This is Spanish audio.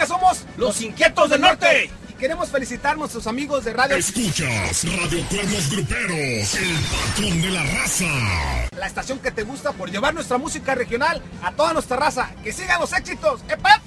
acá somos los Inquietos del Norte. Y queremos felicitar a nuestros amigos de radio. Escuchas Radio Cuernos Gruperos, el patrón de la raza. La estación que te gusta por llevar nuestra música regional a toda nuestra raza. ¡Que sigan los éxitos! ¡Epa!